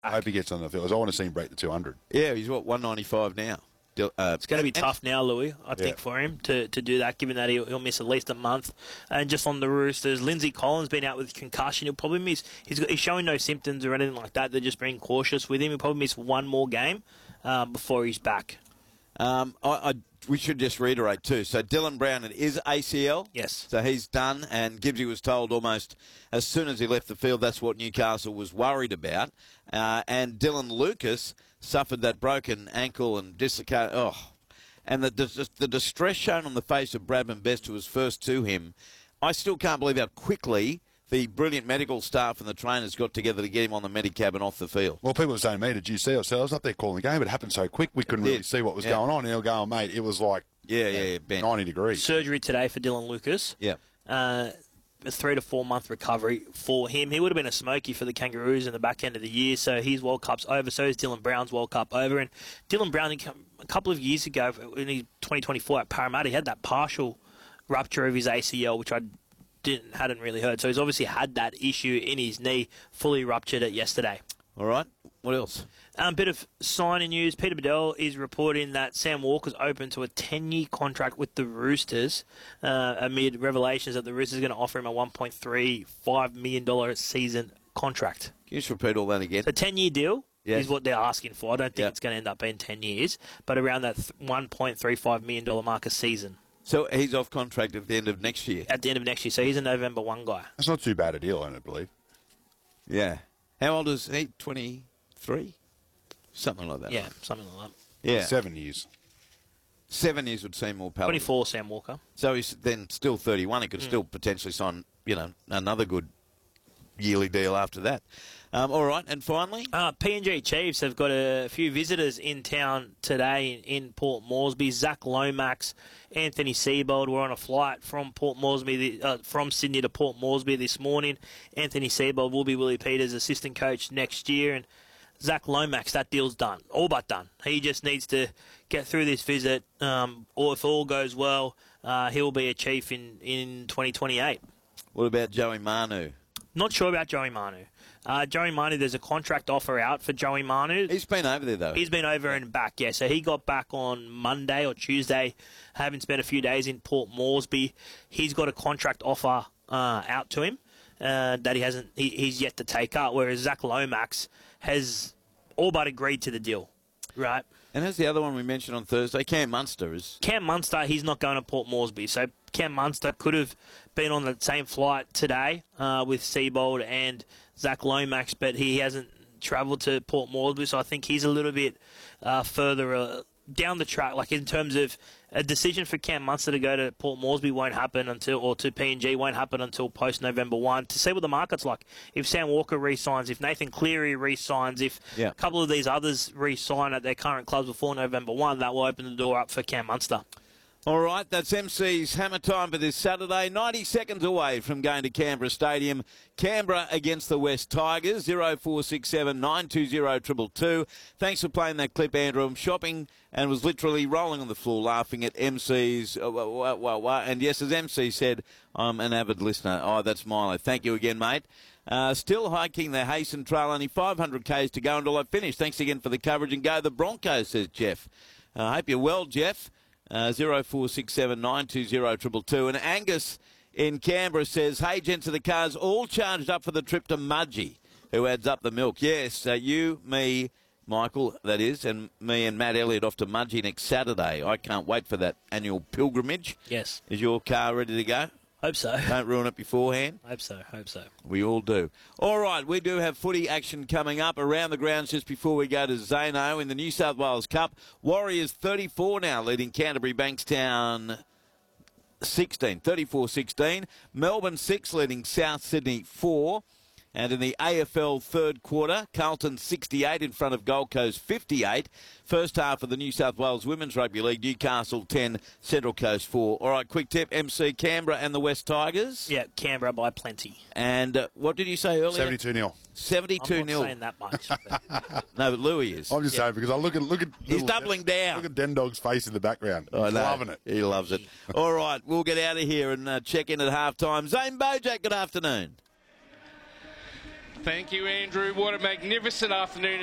I hope he gets on the field. I want to see him break the 200. Yeah, he's, 195 now. It's going to be tough now, Louis, I think, for him to do that, given that he'll miss at least a month. And just on the Roosters, Lindsay Collins been out with concussion. He'll probably miss. He's showing no symptoms or anything like that. They're just being cautious with him. He'll probably miss one more game before he's back. We should just reiterate too. So Dylan Brown, it is ACL. Yes. So he's done, and Gibbsy was told almost as soon as he left the field that's what Newcastle was worried about. And Dylan Lucas suffered that broken ankle and dislocated. And the distress shown on the face of Bradman Best, who was first to him, I still can't believe how quickly the brilliant medical staff and the trainers got together to get him on the Medicab and off the field. Well, people were saying to me, did you see ourselves up there calling the game? It happened so quick, we couldn't really see what was going on. And they were going, mate, it was like 90 degrees. Surgery today for Dylan Lucas. Yeah. A 3 to 4 month recovery for him. He would have been a smoky for the Kangaroos in the back end of the year, so his World Cup's over, so is Dylan Brown's World Cup over. And Dylan Brown, a couple of years ago, in 2024 at Parramatta, he had that partial rupture of his ACL, which I hadn't really heard. So he's obviously had that issue in his knee, fully ruptured it yesterday. All right. What else? Bit of signing news. Peter Bedell is reporting that Sam Walker's open to a 10-year contract with the Roosters amid revelations that the Roosters are going to offer him a $1.35 million season contract. Can you just repeat all that again? A 10-year deal is what they're asking for. I don't think it's going to end up being 10 years, but around that $1.35 million mark a season. So he's off contract at the end of next year? At the end of next year. So he's a November 1 guy. That's not too bad a deal, I don't believe. Yeah. How old is he? 23? Something like that. Yeah, something like that. Yeah. 7 years. 7 years would seem more palatable. 24, Sam Walker. So he's then still 31. He could still potentially sign, another good yearly deal after that. All right, and finally? PNG Chiefs have got a few visitors in town today in Port Moresby. Zach Lomax, Anthony Seibold were on a flight from Port Moresby, from Sydney to Port Moresby this morning. Anthony Seibold will be Willie Peters' assistant coach next year, and Zach Lomax, that deal's done, all but done. He just needs to get through this visit, or if all goes well, he'll be a Chief in 2028. What about Joey Manu? Not sure about Joey Manu. Joey Manu, there's a contract offer out for Joey Manu. He's been over there, though. He's been over and back, yeah. So he got back on Monday or Tuesday, having spent a few days in Port Moresby. He's got a contract offer out to him that he's yet to take up, whereas Zach Lomax has all but agreed to the deal, right? And as the other one we mentioned on Thursday, Cam Munster, he's not going to Port Moresby. So Cam Munster could have been on the same flight today with Seibold and Zach Lomax, but he hasn't travelled to Port Moresby, so I think he's a little bit further down the track. Like in terms of a decision for Cam Munster to go to Port Moresby won't happen or to PNG won't happen until post-November 1. To see what the market's like. If Sam Walker re-signs, if Nathan Cleary re-signs, if a couple of these others re-sign at their current clubs before November 1, that will open the door up for Cam Munster. All right, that's MC's Hammer Time for this Saturday. 90 seconds away from going to Canberra Stadium. Canberra against the West Tigers, 0467 920 222. Thanks for playing that clip, Andrew. I'm shopping and was literally rolling on the floor laughing at MC's. And yes, as MC said, I'm an avid listener. Oh, that's Milo. Thank you again, mate. Still hiking the Hasten Trail, only 500 Ks to go until I finish. Thanks again for the coverage and go the Broncos, says Jeff. I hope you're well, Jeff. 0467 920 222. And Angus in Canberra says, hey, gents of the cars, all charged up for the trip to Mudgee, who adds up the milk. Yes, you, me, Michael, that is, and me and Matt Elliott off to Mudgee next Saturday. I can't wait for that annual pilgrimage. Yes. Is your car ready to go? Hope so. Don't ruin it beforehand. Hope so. We all do. All right, we do have footy action coming up around the grounds just before we go to Zano in the New South Wales Cup. Warriors 34 now leading Canterbury Bankstown 16, 34-16. Melbourne 6 leading South Sydney 4. And in the AFL third quarter, Carlton 68 in front of Gold Coast 58. First half of the New South Wales Women's Rugby League, Newcastle 10, Central Coast 4. All right, quick tip, MC, Canberra and the West Tigers. Yeah, Canberra by plenty. And what did you say earlier? 72-0. 72-0. I'm not saying that much. No, but Louis is. I'm just saying because I look at He's doubling down. Look at Den Dog's face in the background. He's loving it. He loves it. All right, we'll get out of here and check in at halftime. Zane Bojack, good afternoon. Thank you, Andrew. What a magnificent afternoon.